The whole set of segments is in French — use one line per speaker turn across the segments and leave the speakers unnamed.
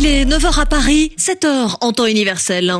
Il est 9h à Paris, 7h en temps universel.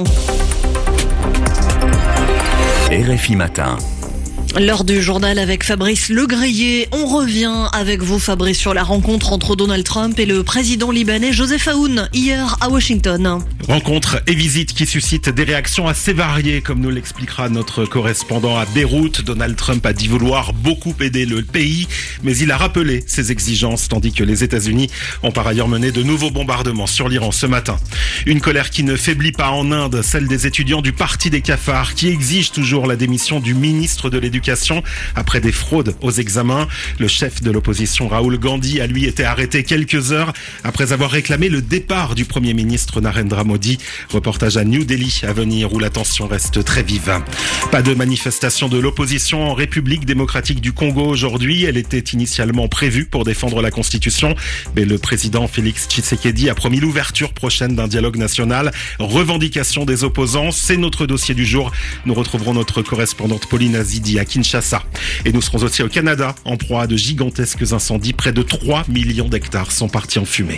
RFI Matin.
L'heure du journal avec Fabrice Legreillé. On revient avec vous, Fabrice, sur la rencontre entre Donald Trump et le président libanais Joseph Aoun hier à Washington.
Rencontre et visite qui suscite des réactions assez variées, comme nous l'expliquera notre correspondant à Beyrouth. Donald Trump a dit vouloir beaucoup aider le pays, mais il a rappelé ses exigences, tandis que les États-Unis ont par ailleurs mené de nouveaux bombardements sur l'Iran ce matin. Une colère qui ne faiblit pas en Inde, celle des étudiants du Parti des cafards, qui exigent toujours la démission du ministre de l'Éducation après des fraudes aux examens. Le chef de l'opposition Rahul Gandhi a lui été arrêté quelques heures après avoir réclamé le départ du Premier ministre Narendra Modi. Reportage à New Delhi à venir où la tension reste très vive. Pas de manifestation de l'opposition en République démocratique du Congo aujourd'hui. Elle était initialement prévue pour défendre la Constitution, mais le président Félix Tshisekedi a promis l'ouverture prochaine d'un dialogue national. Revendication des opposants, c'est notre dossier du jour. Nous retrouverons notre correspondante Pauline Azidi à Kinshasa. Et nous serons aussi au Canada, en proie à de gigantesques incendies. Près de 3 millions d'hectares sont partis en fumée.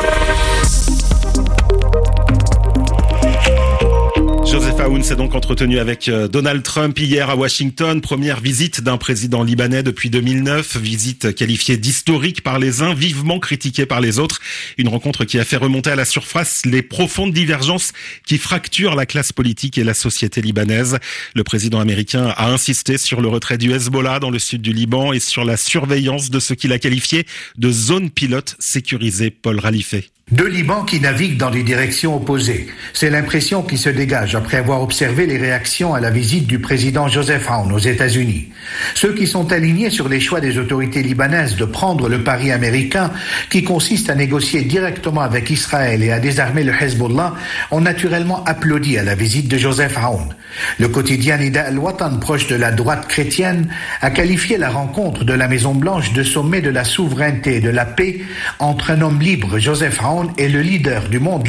Joseph Aoun s'est donc entretenu avec Donald Trump hier à Washington. Première visite d'un président libanais depuis 2009. Visite qualifiée d'historique par les uns, vivement critiquée par les autres. Une rencontre qui a fait remonter à la surface les profondes divergences qui fracturent la classe politique et la société libanaise. Le président américain a insisté sur le retrait du Hezbollah dans le sud du Liban et sur la surveillance de ce qu'il a qualifié de zone pilote sécurisée. Paul Ralifé.
Deux Libans qui naviguent dans des directions opposées. C'est l'impression qui se dégage après avoir observé les réactions à la visite du président Joseph Aoun aux États-Unis. Ceux qui sont alignés sur les choix des autorités libanaises de prendre le pari américain qui consiste à négocier directement avec Israël et à désarmer le Hezbollah ont naturellement applaudi à la visite de Joseph Aoun. Le quotidien Nida al-Watan, proche de la droite chrétienne, a qualifié la rencontre de la Maison-Blanche de sommet de la souveraineté et de la paix entre un homme libre, Joseph Aoun, et le leader du monde